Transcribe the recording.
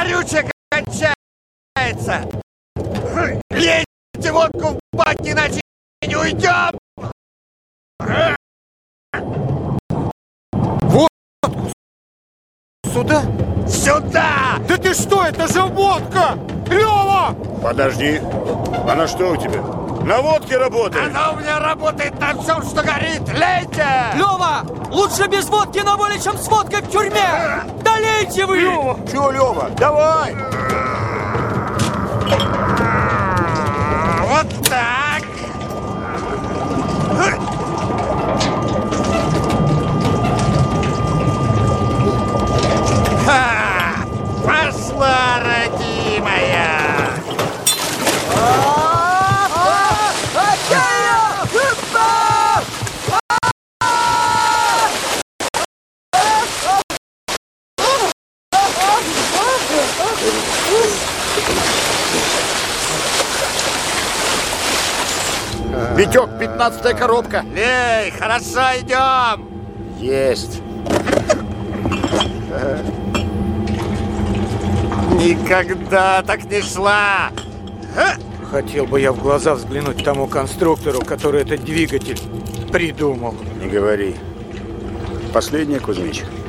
Горючее кончается! Лейте водку в бак, иначе не уйдем! Водку? Сюда? Сюда! Да ты что, это же водка! Лёва! Подожди. Она что у тебя? На водке работает? Она у меня работает на всем, что горит! Лейте! Лёва! Лучше без водки на воле, чем с водкой в тюрьме! Долейте вы! Лёва! Чё, Лёва? Давай! Вот так! Ха! Пошла, родимая! Витек, 15-я коробка. Лей, хорошо, идем! Есть. Никогда так не шла! Хотел бы я в глаза взглянуть тому конструктору, который этот двигатель придумал. Не говори. Последняя, Кузьмич.